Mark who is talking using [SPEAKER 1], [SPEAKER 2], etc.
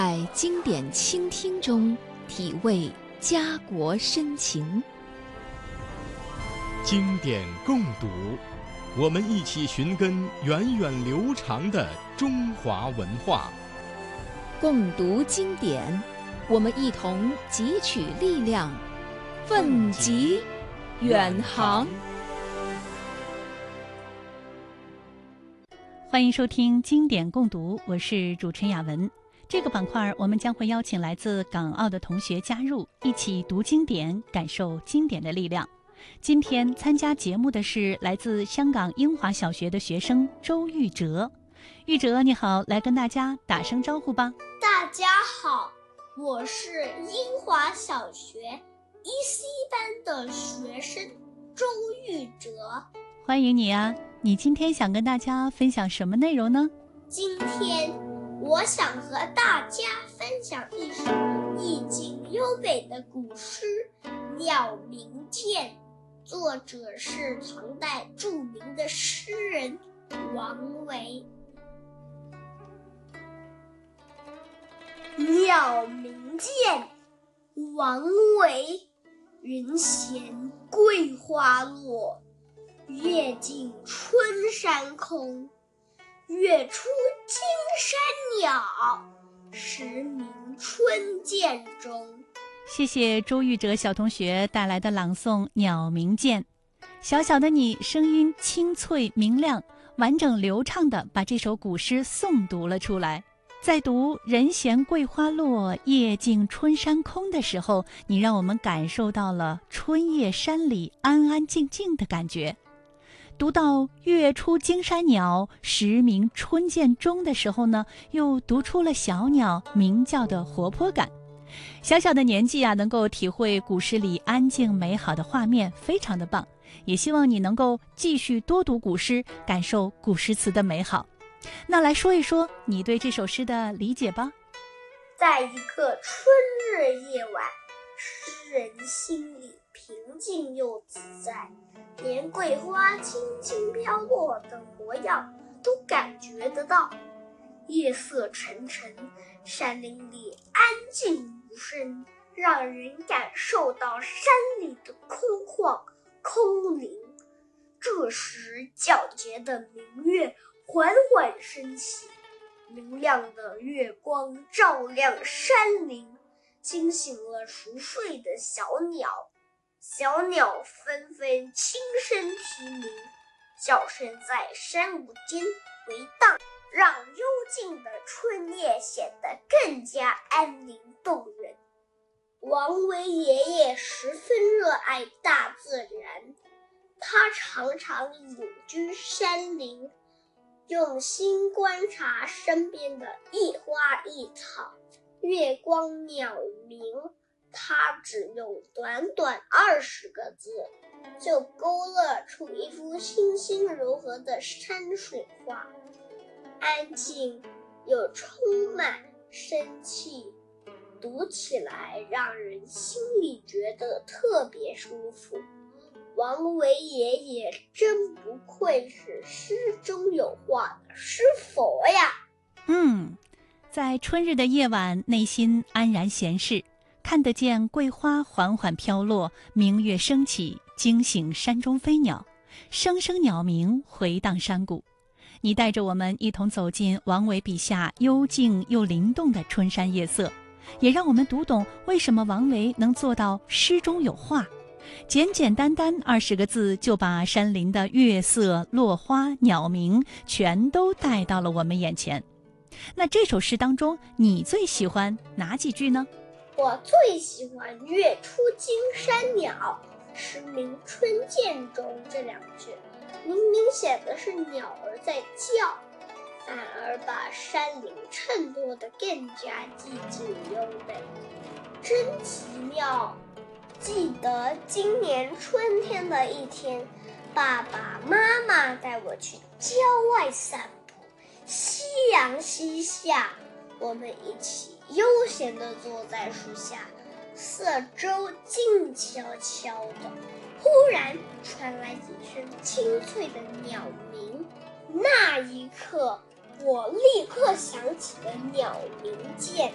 [SPEAKER 1] 在经典倾听中体味家国深情，
[SPEAKER 2] 经典共读，我们一起寻根源远流长的中华文化。
[SPEAKER 1] 共读经典，我们一同汲取力量，奋楫远航。
[SPEAKER 3] 欢迎收听经典共读，我是主持人雅文。这个板块我们将会邀请来自港澳的同学加入，一起读经典，感受经典的力量。今天参加节目的是来自香港英华小学的学生周玉哲。玉哲你好，来跟大家打声招呼吧。
[SPEAKER 4] 大家好，我是英华小学1C 班的学生周玉哲。
[SPEAKER 3] 欢迎你啊，你今天想跟大家分享什么内容呢？
[SPEAKER 4] 今天我想和大家分享一首意境优美的古诗《鸟鸣涧》，作者是唐代著名的诗人王维。《鸟鸣涧》王维。人闲桂花落，月尽春山空。月出惊山鸟，时鸣春涧中。
[SPEAKER 3] 谢谢周玉哲小同学带来的朗诵《鸟鸣涧》。小小的你声音清脆明亮，完整流畅地把这首古诗诵读了出来。在读人闲桂花落，夜静春山空的时候，你让我们感受到了春夜山里安安静静的感觉。读到月出惊山鸟，时鸣春涧中的时候呢，又读出了小鸟鸣叫的活泼感。小小的年纪啊，能够体会古诗里安静美好的画面，非常的棒。也希望你能够继续多读古诗，感受古诗词的美好。那来说一说你对这首诗的理解吧。
[SPEAKER 4] 在一个春日夜晚，诗人心里平静又自在，连桂花轻轻飘落的模样都感觉得到。夜色沉沉，山林里安静无声，让人感受到山里的空旷空灵。这时皎洁的明月缓缓升起，明亮的月光照亮山林，惊醒了熟睡的小鸟。小鸟纷纷轻声啼鸣，叫声在山谷间回荡，让幽静的春夜显得更加安宁动人。王维爷爷十分热爱大自然，他常常隐居山林，用心观察身边的一花一草，月光鸟鸣，他只用短短20个字，就勾勒出一幅清新柔和的山水画，安静又充满生气，读起来让人心里觉得特别舒服。王维爷爷真不愧是诗中有画的诗佛呀。
[SPEAKER 3] 在春日的夜晚，内心安然闲适，看得见桂花缓缓飘落，明月升起，惊醒山中飞鸟，声声鸟鸣回荡山谷。你带着我们一同走进王维笔下幽静又灵动的春山夜色，也让我们读懂为什么王维能做到诗中有画。简简单单20个字就把山林的月色、落花、鸟鸣全都带到了我们眼前。那这首诗当中，你最喜欢哪几句呢？
[SPEAKER 4] 我最喜欢月出惊山鸟，时鸣春涧中这2句，明明显的是鸟儿在叫，反而把山林衬托得更加寂静优美，真奇妙。记得今年春天的一天，爸爸妈妈带我去郊外散步，夕阳西下，我们一起悠闲地坐在树下，四周静悄悄的，忽然传来几声清脆的鸟鸣，那一刻我立刻想起了鸟鸣涧。